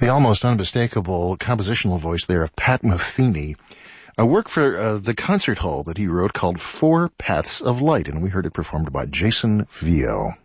The almost unmistakable compositional voice there of Pat Metheny. A work for the concert hall that he wrote called Four Paths of Light, and we heard it performed by Jason Vio.